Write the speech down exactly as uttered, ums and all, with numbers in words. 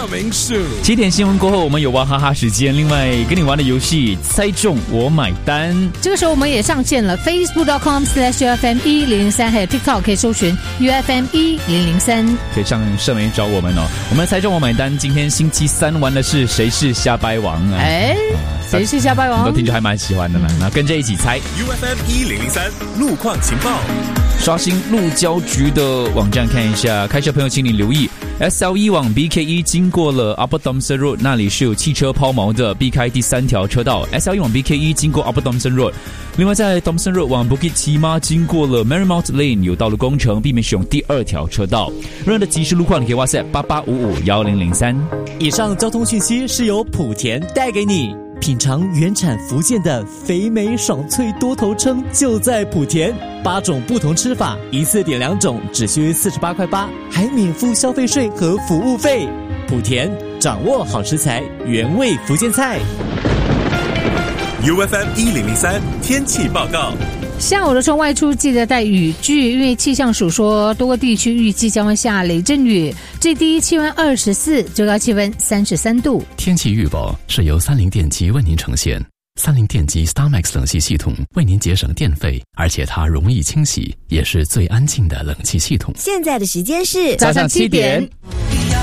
大明数。 七点新闻过后，我们有娃哈哈时间。另外，跟你玩的游戏猜中我买单。 这个时候我们也上线了 facebook dot com slash U F M 一零零三，还有 TikTok 可以搜寻 U F M 一零零三， 可以上社媒找我们哦。我们猜中我买单，今天星期三玩的是谁是瞎掰王啊？ 哎，谁是瞎掰王？ 很多听众还蛮喜欢的呢。那跟着一起猜 U F M 一零零三路况情报。 刷新路交局的网站看一下，开车朋友请你留意 S L 一 往 B K 一 经过了 Upper Thomson Road， 那里是有汽车抛锚的，避开第三条车道。 S L 一 往 B K 一 经过 Upper Thomson Road。 另外在 Thomson Road 往 Bukit Timah 经过了 Marymount Lane， 有道路工程，避免使用第二条车道。任何的即时路况你可以 WhatsApp 八八五五一零零三。 以上交通讯息是由莆田带给你。品尝原产福建的肥美爽脆多头称就在莆田，八种不同吃法，一次点两种，只需四十八块八，还免付消费税和服务费。莆田掌握好食材，原味福建菜。 U F M 一零零三天气报告。 下午的时候外出记得带雨具，因为气象署说多个地区预计将会下雷阵雨，最低气温二十四，最高气温三十三度。 天气预报是由三菱电机为您呈现。三菱电机 StarMax 冷气系统为您节省电费，而且它容易清洗，也是最安静的冷气系统。 现在的时间是早上七点。